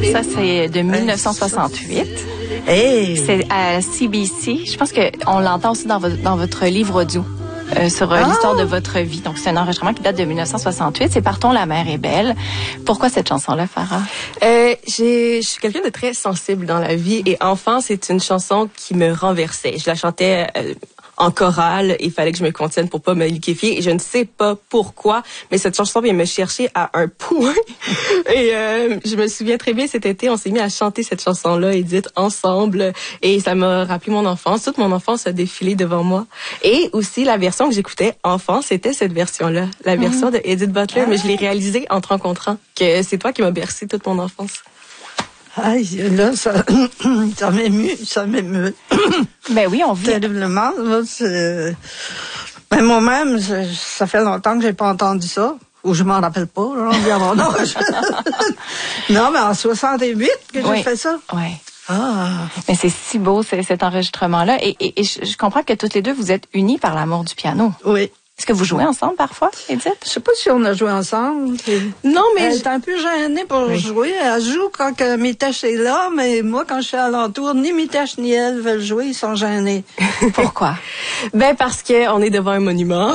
Ça, c'est de 1968. Hey. C'est à CBC. Je pense qu'on l'entend aussi dans votre livre audio. Sur l'histoire de votre vie. Donc, c'est un enregistrement qui date de 1968. C'est Partons, la mer est belle. Pourquoi cette chanson-là, Farah? Je suis quelqu'un de très sensible dans la vie et enfant, c'est une chanson qui me renversait. Je la chantais en chorale, il fallait que je me contienne pour pas me liquéfier et je ne sais pas pourquoi, mais cette chanson vient me chercher à un point. Et je me souviens très bien, cet été, on s'est mis à chanter cette chanson-là, Edith, ensemble, et ça m'a rappelé mon enfance. Toute mon enfance a défilé devant moi. Et aussi, la version que j'écoutais enfant, c'était cette version-là, la version de Edith Butler, mais je l'ai réalisée en te rencontrant, que c'est toi qui m'as bercé toute mon enfance. Aïe, là, ça m'émeut. Ben oui, on vit. Terriblement, là, mais moi-même, ça fait longtemps que j'ai pas entendu ça. Ou je m'en rappelle pas, là, à mon âge. Non, mais en 68 que j'ai fait ça. Oui. Ah. Mais c'est si beau, cet enregistrement-là. Et je comprends que toutes les deux, vous êtes unies par l'amour du piano. Oui. Est-ce que vous jouez ensemble parfois, Edith? Je sais pas si on a joué ensemble. Non, mais elle est un peu gênée pour jouer. Elle joue quand que Mitesh est là, mais moi, quand je suis alentour, ni Mitesh ni elle veulent jouer, ils sont gênés. Pourquoi? Ben parce que on est devant un monument.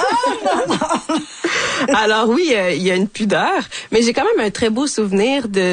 Alors oui, il y a une pudeur, mais j'ai quand même un très beau souvenir de